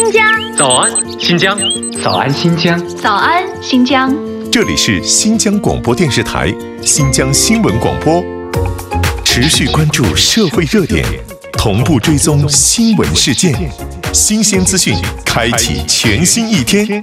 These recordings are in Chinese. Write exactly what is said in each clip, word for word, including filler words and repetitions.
新疆， 早安新疆， 早安新疆， 早安新疆。 这里是新疆广播电视台新疆新闻广播，持续关注社会热点，同步追踪新闻事件，新鲜资讯，开启全新一天。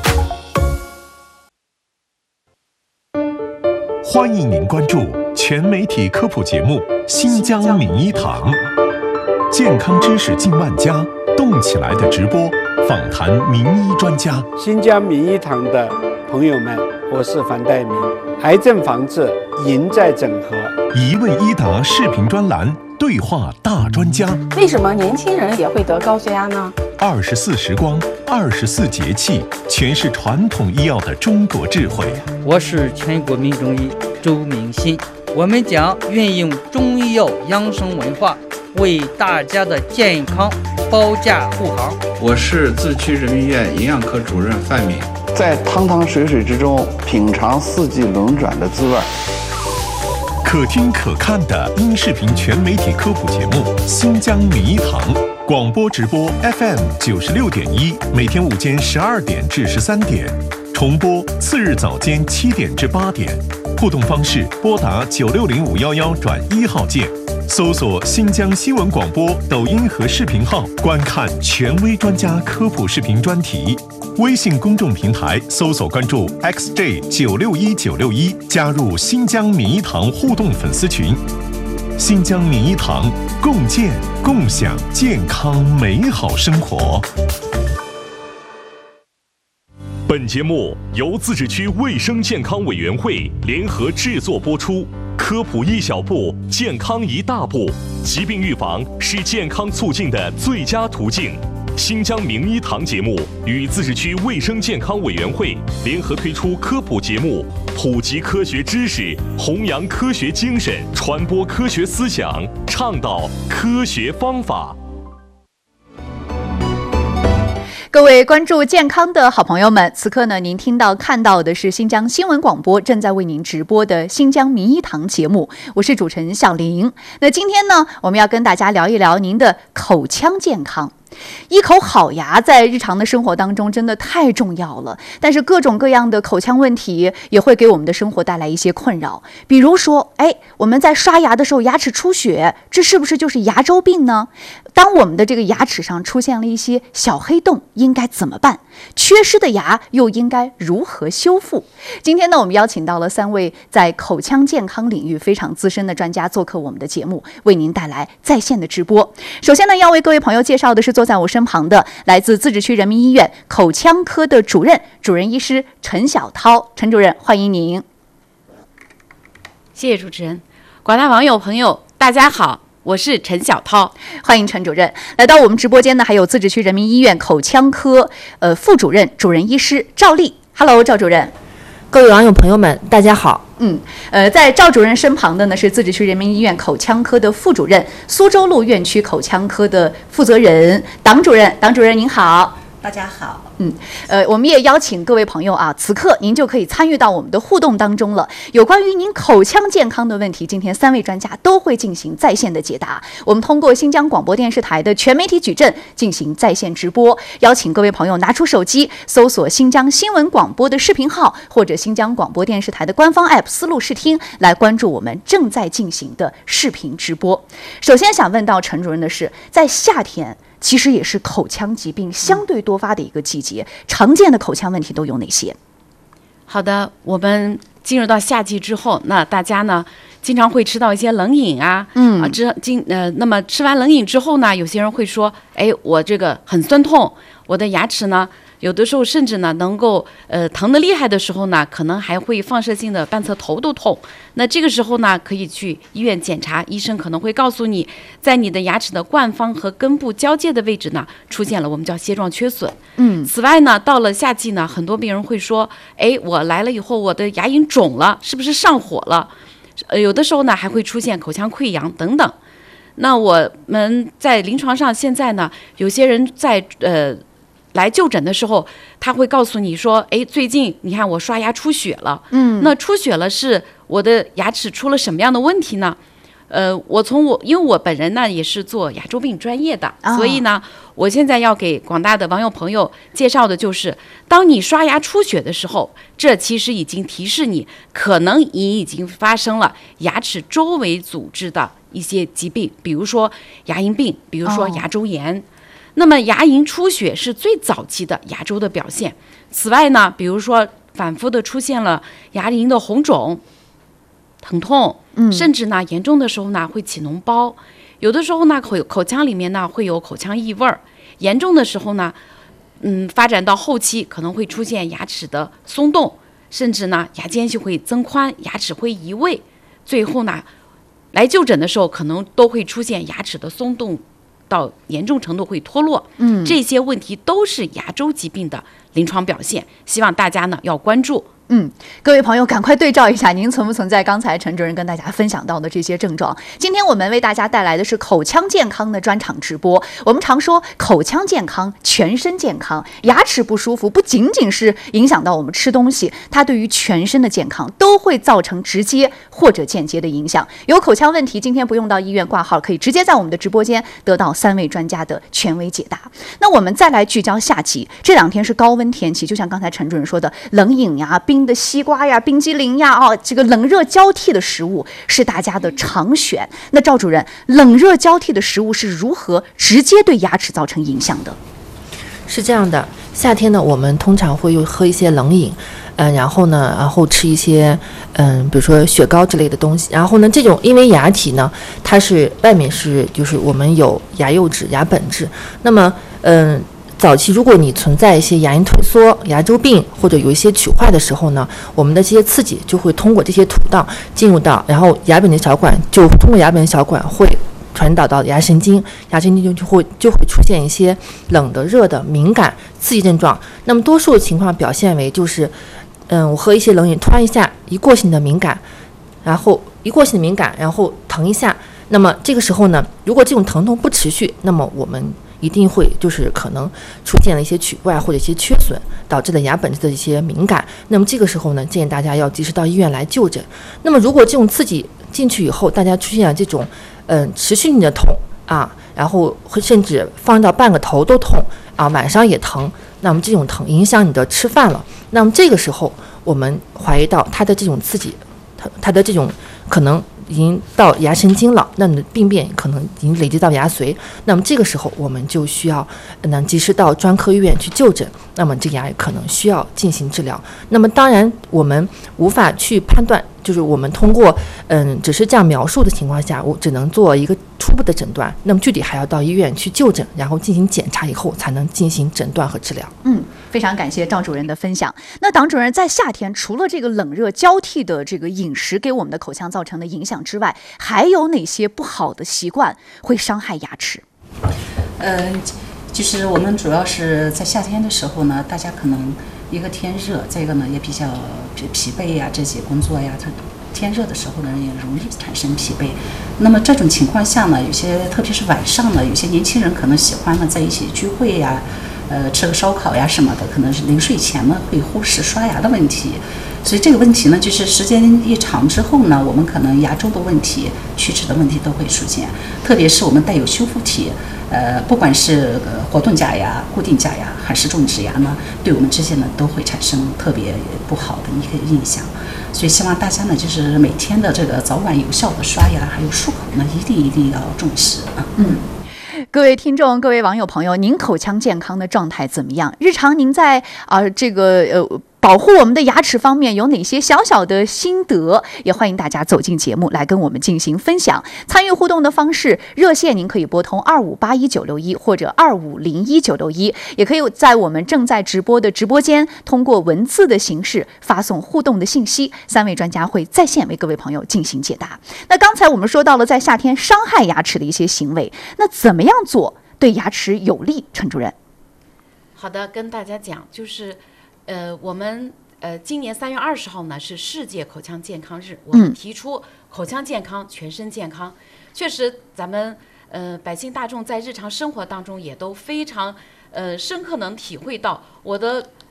欢迎您关注全媒体科普节目《新疆名医堂》，健康知识进万家，动起来的直播，访谈名医专家。 新疆名医堂的朋友们，我是樊岱明。癌症防治赢在整合， 一问一答视频专栏，对话大专家。 为什么年轻人也会得高血压呢？ 二十四时光，二十四节气，全是传统医药的中国智慧。 我是全国名中医周明新，我们将运用中医药养生文化，为大家的健康保驾护航。 我是自区人民医院营养科主任范敏， 在汤汤水水之中品尝四季轮转的滋味。 可听可看的音视频全媒体科普节目《新疆名医堂》，广播直播 F M 九十六点一，每天午间十二点至十三点，重播次日早间七点至八点。互动方式：拨打九六零五幺幺转一号键，搜索新疆新闻广播抖音和视频号，观看权威专家科普视频专题。微信公众平台搜索关注 X J 九六一九六一，加入新疆名医堂互动粉丝群。新疆名医堂，共建共享健康美好生活。 本节目由自治区卫生健康委员会联合制作播出。科普一小步，健康一大步。疾病预防是健康促进的最佳途径。新疆名医堂节目与自治区卫生健康委员会联合推出科普节目，普及科学知识，弘扬科学精神，传播科学思想，倡导科学方法。 各位关注健康的好朋友们，此刻呢，您听到看到的是新疆新闻广播正在为您直播的新疆名医堂节目，我是主持人小玲。那今天呢，我们要跟大家聊一聊您的口腔健康。一口好牙在日常的生活当中真的太重要了，但是各种各样的口腔问题也会给我们的生活带来一些困扰。比如说，哎，我们在刷牙的时候牙齿出血，这是不是就是牙周病呢？当我们的这个牙齿上出现了一些小黑洞，应该怎么办？缺失的牙又应该如何修复？今天呢，我们邀请到了三位在口腔健康领域非常资深的专家做客我们的节目，为您带来在线的直播。首先呢，要为各位朋友介绍的是坐在我身旁的来自自治区人民医院口腔科的主任主任医师陈晓涛。陈主任，欢迎您。 谢谢主持人。广大网友朋友大家好，我是陈晓涛。 欢迎陈主任。来到我们直播间呢，还有自治区人民医院口腔科呃副主任主任医师赵丽。Hello， 赵主任。 各位网友朋友们大家好。 嗯，呃，在赵主任身旁的呢是自治区人民医院口腔科的副主任，苏州路院区口腔科的负责人党主任。党主任您好。 大家好。 嗯，呃，我们也邀请各位朋友啊，此刻您就可以参与到我们的互动当中了。有关于您口腔健康的问题，今天三位专家都会进行在线的解答。我们通过新疆广播电视台的全媒体矩阵进行在线直播，邀请各位朋友拿出手机，搜索新疆新闻广播的视频号或者新疆广播电视台的官方 app 思路视听，来关注我们正在进行的视频直播。首先想问到陈主任的是，在夏天其实也是口腔疾病相对多发的一个季节，常见的口腔问题都有哪些？ 好的，我们进入到夏季之后，那大家呢经常会吃到一些冷饮啊，嗯啊，吃今呃，那么吃完冷饮之后呢，有些人会说，哎，我这个很酸痛，我的牙齿呢，有的时候甚至呢能够呃疼得厉害的时候呢，可能还会放射性的半侧头都痛。那这个时候呢，可以去医院检查，医生可能会告诉你，在你的牙齿的冠方和根部交界的位置呢，出现了我们叫楔状缺损。嗯，此外呢，到了夏季呢，很多病人会说，哎，我来了以后，我的牙龈肿了，是不是上火了？呃，有的时候呢，还会出现口腔溃疡等等。那我们在临床上现在呢，有些人在呃。来就诊的时候，他会告诉你说，哎，最近你看我刷牙出血了，嗯，那出血了是我的牙齿出了什么样的问题呢？ 呃，我从我因为我本人呢也是做牙周病专业的， 哦、 所以呢，我现在要给广大的网友朋友介绍的就是，当你刷牙出血的时候，这其实已经提示你，可能你已经发生了牙齿周围组织的一些疾病，比如说牙龈病，比如说牙周炎。哦、那么牙龈出血是最早期的牙周的表现。此外呢，比如说反复的出现了牙龈的红肿、疼痛，嗯，甚至呢严重的时候呢会起脓包，有的时候呢口口腔里面呢会有口腔异味儿，严重的时候呢，嗯，发展到后期可能会出现牙齿的松动，甚至呢牙间隙会增宽，牙齿会移位，最后呢来就诊的时候可能都会出现牙齿的松动到严重程度会脱落，嗯，这些问题都是牙周疾病的临床表现，希望大家呢要关注。 嗯，各位朋友，赶快对照一下，您存不存在刚才陈主任跟大家分享到的这些症状？今天我们为大家带来的是口腔健康的专场直播。我们常说口腔健康，全身健康，牙齿不舒服不仅仅是影响到我们吃东西，它对于全身的健康都会造成直接或者间接的影响。有口腔问题，今天不用到医院挂号，可以直接在我们的直播间得到三位专家的权威解答。那我们再来聚焦夏季，这两天是高温天气，就像刚才陈主任说的，冷饮呀、冰的西瓜呀、冰激凌呀，哦，这个冷热交替的食物是大家的常选。那赵主任，冷热交替的食物是如何直接对牙齿造成影响的？ 是这样的，夏天呢，我们通常会又喝一些冷饮，嗯、呃，然后呢，然后吃一些，嗯、呃，比如说雪糕之类的东西。然后呢，这种因为牙体呢，它是外面是就是我们有牙釉质、牙本质，那么，嗯、呃。早期如果你存在一些牙龈退缩、牙周病或者有一些龋坏的时候呢，我们的这些刺激就会通过这些土道进入到，然后牙本的小管就通过牙本的小管会传导到牙神经，牙神经就会就会出现一些冷的、热的、敏感、刺激症状。那么多数的情况表现为就是，嗯，我喝一些冷饮，突然一下一过性的敏感，然后一过性的敏感，然后疼一下。那么这个时候呢，如果这种疼痛不持续，那么我们一定会就是可能出现了一些龋怪或者一些缺损，导致了牙本质的一些敏感。那么这个时候呢，建议大家要及时到医院来就诊。那么如果这种刺激进去以后，大家出现了这种嗯、呃、持续性的痛啊，然后会甚至放到半个头都痛啊，晚上也疼，那么这种疼影响你的吃饭了。那么这个时候我们怀疑到它的这种刺激，它它的这种可能已经到牙神经了，那你的病变可能已经累积到牙髓，那么这个时候我们就需要能及时到专科医院去就诊，那么这个牙可能需要进行治疗。那么当然我们无法去判断，就是我们通过嗯只是这样描述的情况下，我只能做一个初步的诊断，那么具体还要到医院去就诊，然后进行检查以后才能进行诊断和治疗。 嗯，非常感谢赵主任的分享。那党主任，在夏天除了这个冷热交替的这个饮食给我们的口腔造成的影响之外，还有哪些不好的习惯会伤害牙齿？ 呃，就是我们主要是在夏天的时候呢，大家可能一个天热，再一个呢也比较疲惫呀，这些工作呀，它天热的时候呢也容易产生疲惫。那么这种情况下呢，有些特别是晚上呢，有些年轻人可能喜欢呢在一起聚会呀，呃，吃个烧烤呀什么的，可能是临睡前呢会忽视刷牙的问题。所以这个问题呢，就是时间一长之后呢，我们可能牙周的问题、龋齿的问题都会出现。特别是我们带有修复体，呃，不管是活动假牙、固定假牙还是种植牙呢，对我们这些呢都会产生特别不好的一个印象。所以希望大家呢，就是每天的这个早晚有效的刷牙还有漱口呢，一定一定要重视啊。嗯。 各位听众、各位网友朋友，您口腔健康的状态怎么样？日常您在啊、呃、这个呃保护我们的牙齿方面有哪些小小的心得？也欢迎大家走进节目来跟我们进行分享。参与互动的方式，热线您可以拨通二五八一九六一或者二五零一九六一，也可以在我们正在直播的直播间通过文字的形式发送互动的信息，三位专家会在线为各位朋友进行解答。那刚才我们说到了在夏天伤害牙齿的一些行为，那怎么样做对牙齿有利？陈主任。 好的，跟大家讲，就是呃，我们呃，今年三月二十号呢是世界口腔健康日，我们提出口腔健康、全身健康。确实，咱们呃百姓大众在日常生活当中也都非常呃深刻能体会到，我的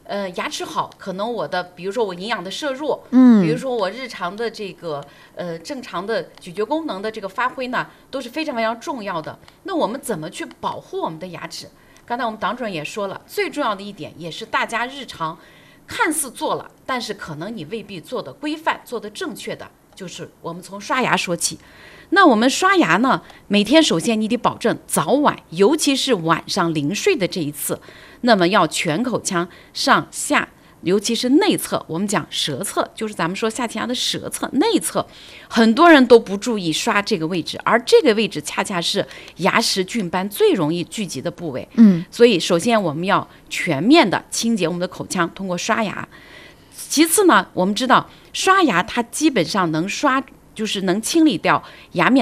呃牙齿好，可能我的比如说我营养的摄入， 嗯， 比如说我日常的这个呃正常的咀嚼功能的这个发挥呢，都是非常非常重要的。那我们怎么去保护我们的牙齿？刚才我们党主任也说了，最重要的一点也是大家日常看似做了，但是可能你未必做的规范、做的正确的，就是我们从刷牙说起。那我们刷牙呢，每天首先你得保证早晚，尤其是晚上临睡的这一次，那么要全口腔上下，尤其是内侧，我们讲舌侧，就是咱们说下前牙的舌侧内侧，很多人都不注意刷这个位置，而这个位置恰恰是牙石菌斑最容易聚集的部位。 嗯， 所以首先我们要全面的清洁我们的口腔，通过刷牙。其次呢，我们知道刷牙它基本上能刷，就是能清理掉牙面